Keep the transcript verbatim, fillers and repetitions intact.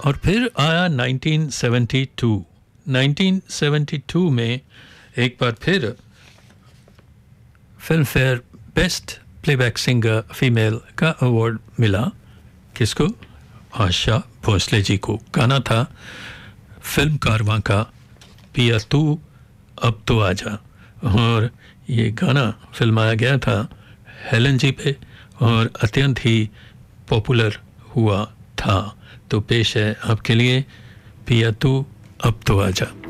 और फिर आया nineteen seventy two. Nineteen seventy two में एक बार फिर film fair best playback singer female का अवार्ड मिला। किसको? आशा भोसले जी को। गाना था फिल्म कारवां का पिया तू अब तो आजा, और ये गाना फिल्माया गया था हेलन जी पे और अत्यंत ही पॉपुलर हुआ था। तो पेश है आपके लिए पिया तू अब तो आजा।